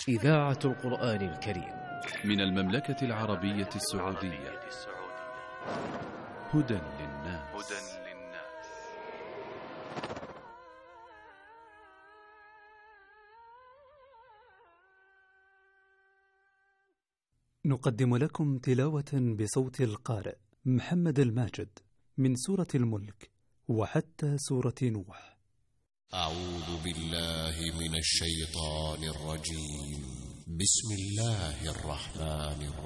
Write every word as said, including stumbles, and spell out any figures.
إذاعة القرآن الكريم من المملكة العربية السعودية. هدى للناس. نقدم لكم تلاوة بصوت القارئ محمد الماجد من سورة الملك وحتى سورة نوح. أعوذ بالله من الشيطان الرجيم. بسم الله الرحمن الرحيم.